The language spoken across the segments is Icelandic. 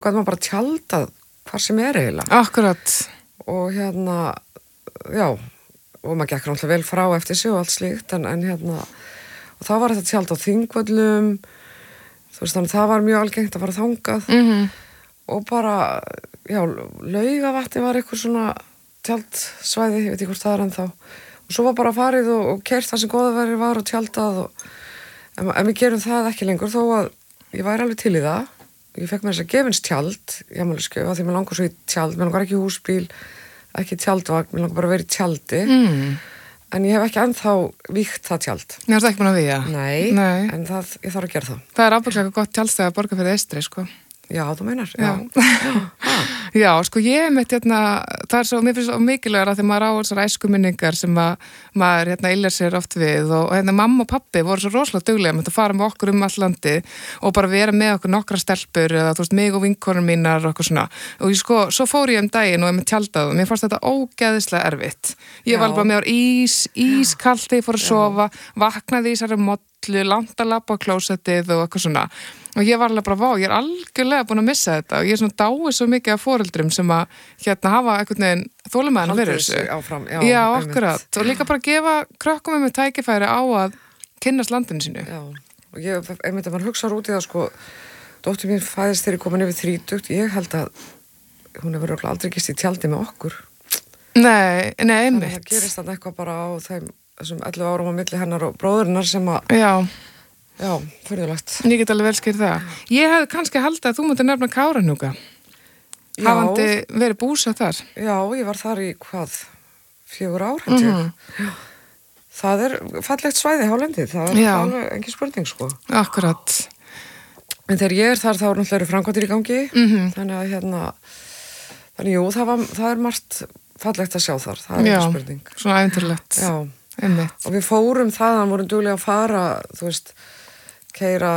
maður bara tjaldað hvar sem eiginlega. Akkurat. Og já, og maður gekk náttúrulega vel frá eftir sig og allt slíkt, en og þá var þetta tjald á Þingvöllum, þú veist, þannig það var mjög algengt að fara þangað og bara, já, Laugavatni var eitthvað svona tjaldsvæði, ég veit ekki hvort það ennþá, og svo var bara farið og keyrt það sem góðaveðrið var og tjaldað og en við gerum það ekki lengur þó að ég væri alveg til í það. Ég fekk mér þess að gefins tjald í afmælisgjöf af því mér langar svo í tjald, mér langar ekki í húsbíl, ekki tjaldvagn, mér langar bara að vera í tjaldi. En ég hef ekki ennþá vígt það tjald. Ég er það ekki búin að vígja? Nei, en ég þarf að gera það. Það er ábygglega gott tjaldstæði að borga fyrir Eystri, sko. Já, þú meinar, já. Já, sko ég mitt það er svo, mér finnst svo mikilvægur að því maður á þessar æskuminningar sem maður yljar sér oft við og mamma og pappi voru svo rosalega duglega með að fara með okkur all landi og bara vera með okkur nokkra stelpur eða þú veist, mig og vinkonur mínar og okkur svona og ég sko, svo fór ég daginn og ég með tjaldað og mér fannst þetta ógeðislega erfitt. Ég var bara með ískallt þegar ég fór að sofa, vaknaði í þessari mollu, langt að labba á klósettið og eitthvað svona. Og ég var alveg bara, vá, ég er algjörlega búin að missa þetta og ég er svona dáið svo mikið af foreldrum sem að hafa einhvern veginn þolinmæðina fyrir þessu. Áfram, já, akkurat. Og líka bara gefa krökkum með tækifæri á að kynnast landinu sínu. Já, og ég einmitt að mann hugsa út í það, sko, dóttir mín fæðist þegar ég komin yfir 30, ég held að hún hefur aldrei gist í tjaldi með okkur. Nei, einmitt. Það gerist þannig eitthvað bara á þessum 11 árum á milli hennar og bróðurinnar sem að Já, furðulegt. Ég get alveg vel skýrt það. Ég hefði kannski haldið að þú mútti nefna Kárahnjúka. Hafandi verið búsett þar. Já, ég var þar í 4 ár, held ég. Það er fallegt svæði hálendið, það er alveg engin spurning, sko. Akkurat. En þegar ég er þar, þá er náttúrulega framkvæmdir í gangi, þannig að jú, það er margt fallegt að sjá þar, það er engin spurning. Já, svona ævintýrlegt. Já. Einmitt. Og við fórum þaðan, vorum duglega að fara, þú veist, keyra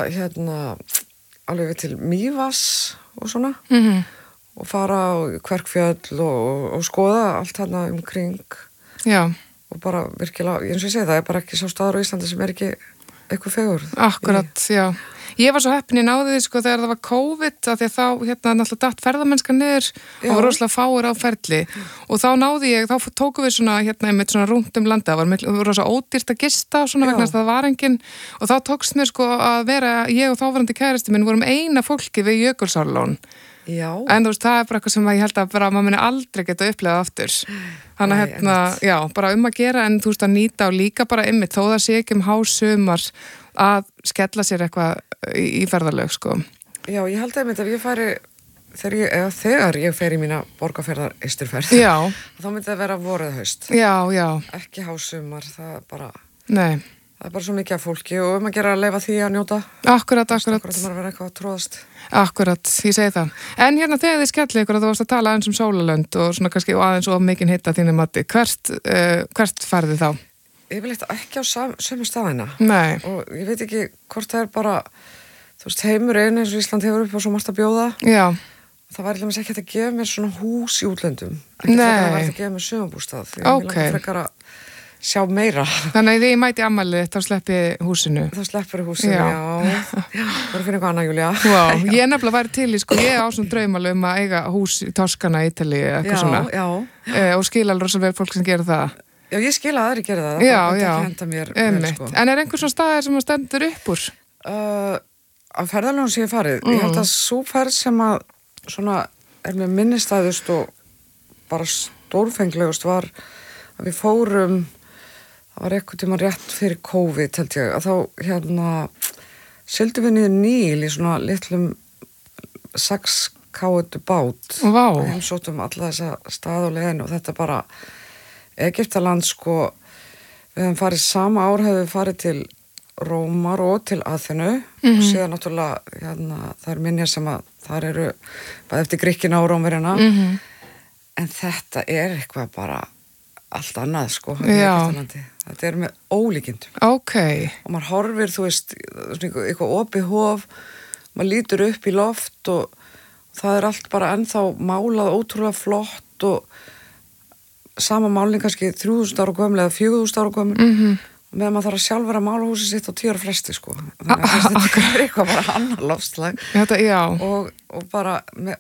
alveg við til Mývatns og svona og fara á Kverkfjöll og skoða allt þarna umkring. Já. Og bara virkilega, eins og ég segi, það er bara ekki sá staður á Íslandi sem er ekki eitthvað fegurð. Akkurat, já. Ég var svo heppin, ég náði því sko þegar það var COVID af því að þá náttúrulega datt ferðamennska niður og var rosalega fáir á ferli og þá náði ég, þá tókum við svona einmitt svona rúnt landa, það var rosalega ódýrt að gista svona vegna þess að það var enginn og þá tókst mér sko að vera, ég og þáverandi kærasti minn vorum eina fólki við Jökulsárlón. Já. En þú veist, það er bara eitthvað sem ég held að bara maður muni aldrei geta upplegað aftur. Þannig að já, bara að gera en þú veist að nýta og líka bara einmitt þó það sé ekki hásumar að skella sér eitthvað í ferðalög, sko. Já, ég held einmitt að ég færi þegar ég fer í mína borgarferðar Eysturferð. Já. Þá myndi það vera vorið haust. Já, já. Ekki hásumar, það er bara Nei. Það er bara svo mikið af fólki og að gera að leyfa því að njóta. Akkurat. Það maður að vera eitthvað að tróðast. Akkurat, ég segi það. En þegar þið skellið ykkur að þú varst að tala aðeins sólalönd og svona kannski aðeins of mikinn hitta þínu mati, hvert farið þið þá? Ég vil eitthvað ekki á sömu staðina. Nei. Og ég veit ekki hvort það er bara, þú veist, heimurinn eins og Ísland hefur upp á svo margt að bjóða. Já. Það var ekki hægt að gefa mér svona hús í útlöndum. Nei. Það var að gefa mér sumarbústað. Ég frekar að sjá meira. Þannig að því ég mæti ammælið, þá sleppi húsinu. Þá sleppur húsinu, já. Það er að finna eitthvað annað, Júlía. Wow. Ég nefnilega væri til í, ég á svona draumalum að eiga hús í Toskana, Ítalíu, eitthvað svona. Já. Og skil alveg rosalega fólk sem gerir það. Já, ég skil að aðri gera það. Já. Vel, sko. En er einhver svona staðir sem að stendur upp úr? Á ferðalögum sem ég farið. Ég held að sú ferð sem að svona er með minnistæðust og bara stórfenglegust var að við fórum, það var eitthvað tíma rétt fyrir COVID held ég, að þá sigldum við niður Níl í svona litlum 6 káetu bát. Vá. Heimsóttum alla þessa stað og leiðinu og þetta bara Egyptaland, sko, við hefum farið sama ár, hefum við farið til Rómar og til Aþenu og síðan náttúrulega það er minjar sem að þar eru bæði eftir Grikkina og Rómverjana en þetta er eitthvað bara allt annað, sko, þetta er með ólíkindum. Ok. Og maður horfir, þú veist, eitthvað opið hof, maður lítur upp í loft og það er allt bara ennþá málað ótrúlega flott og sama málning kannski 3000 ára gömul eða 4000 ára gömul og meðan maður þarf að sjálf vera að mála húsið sitt á 10 ára fresti, sko. Þannig að þetta er eitthvað bara annar loftslag og bara með